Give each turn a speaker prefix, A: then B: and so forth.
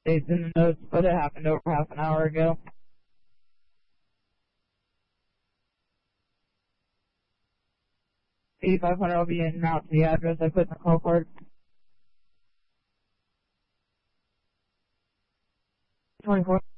A: States in the notes, but it happened over half an hour ago. 8500 will be in and out to the address I put in the call card. 24.